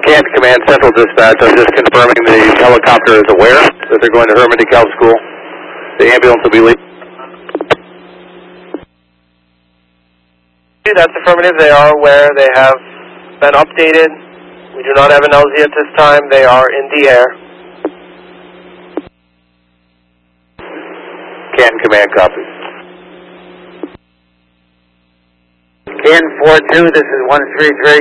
Canton Command Central Dispatch. I'm just confirming the helicopter is aware that they're going to Herman DeKalb School. The ambulance will be leaving. That's affirmative. They are aware. They have been updated. We do not have an LZ at this time. They are in the air. Canton Command copies. Canton 4-2, this is 133.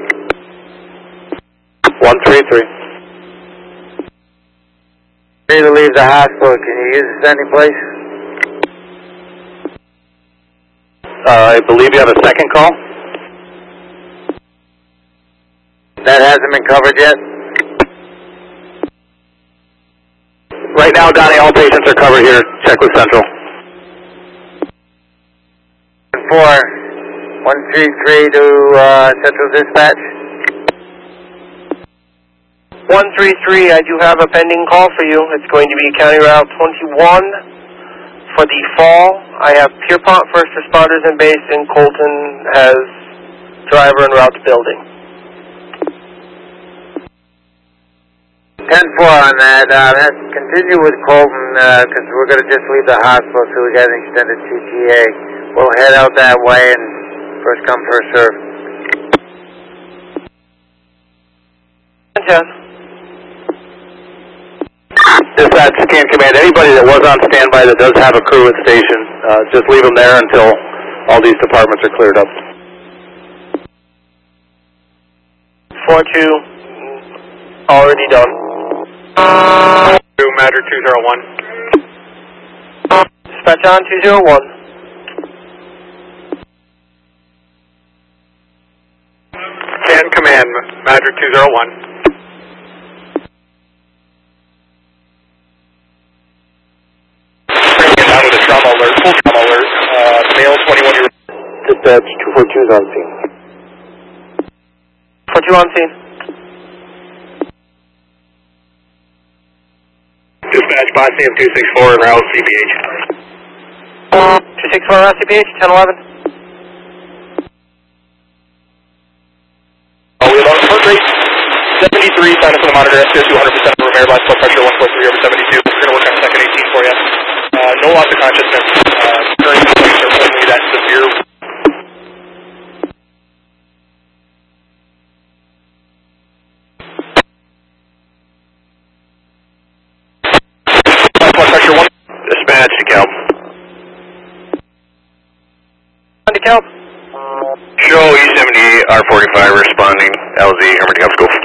133. Ready to leave the hospital. Can you use this any place? I believe you have a second call. That hasn't been covered yet? Right now, Donnie, all patients are covered here. Check with Central. 133 to Central Dispatch. 133, I do have a pending call for you. It's going to be County Route 21 for the fall. I have Pierpont first responders in base, and Colton has driver en route to building. 10-4 on that. Let's continue with Colton because we're going to just leave the hospital so we got an extended CTA. We'll head out that way and first come, first serve. 10. Dispatch, Canton Command, anybody that was on standby that does have a crew at station, just leave them there until all these departments are cleared up. 4-2, already done. Matter 201. Dispatch on 201. Canton Command, Matter 201. Trauma alert, full trauma alert, male 21 year old. Dispatch 242 is on scene. 42 on scene. Dispatch, Bosnian 264 and Rouse CPH. 264 Rouse CPH, 1011. We have our heart rate 73, sinus on the monitor, SPO 200% over air blast, blood pressure 143 over 72. We're going to work on second 18 for you. No loss of consciousness. Current complaints are only that severe. Blood pressure 1. Dispatch DeKalb. DeKalb. Show E78 R45 responding LZ Herman DeKalb School.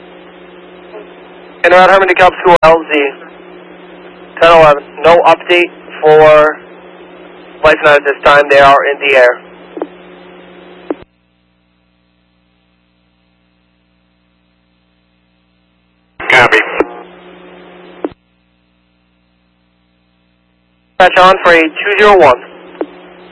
In route Herman DeKalb School LZ. 1011. No update for Lifeline at this time. They are in the air. Copy. Dispatch on for a 201.